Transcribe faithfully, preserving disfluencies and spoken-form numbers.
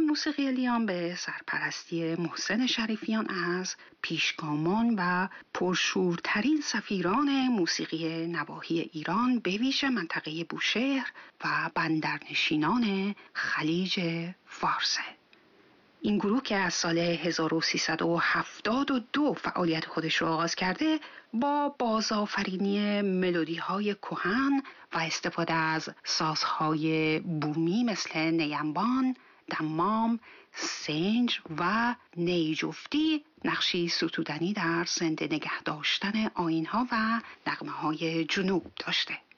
موسیقی لیام به سرپرستی محسن شریفیان از پیشگامان و پرشورترین سفیران موسیقی نواحی ایران به ویژه منطقه بوشهر و بندرنشینان خلیج فارسه. این گروه که از سال هزار و سیصد و هفتاد و دو فعالیت خودش رو آغاز کرده با بازآفرینی ملودی‌های کهن و استفاده از سازهای بومی مثل نیمبان، دمام، سنج و نیجفتی نقشی ستودنی در زنده نگه داشتن آیین‌ها و نغمه‌های جنوب داشته.